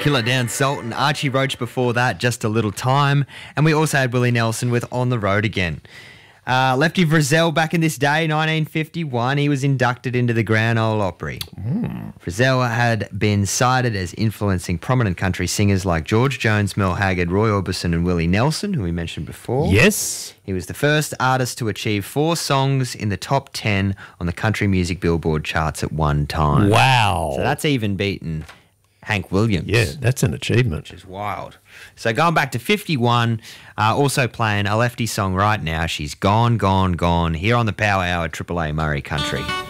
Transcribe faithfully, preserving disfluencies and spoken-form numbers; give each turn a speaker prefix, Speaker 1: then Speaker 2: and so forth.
Speaker 1: Killer Dan Sultan, Archie Roach before that, Just a Little Time. And we also had Willie Nelson with On the Road Again. Uh, Lefty Frizzell back in this day, nineteen fifty-one, he was inducted into the Grand Ole Opry. Mm. Frizzell had been cited as influencing prominent country singers like George Jones, Mel Haggard, Roy Orbison and Willie Nelson, who we mentioned before.
Speaker 2: Yes.
Speaker 1: He was the first artist to achieve four songs in the top ten on the country music Billboard charts at one time.
Speaker 2: Wow.
Speaker 1: So that's even beaten Hank Williams.
Speaker 2: Yeah, that's an achievement.
Speaker 1: Which is wild. So going back to fifty-one, uh, also playing a Lefty song right now. She's Gone, Gone, Gone, here on the Power Hour, Triple A Murray Country.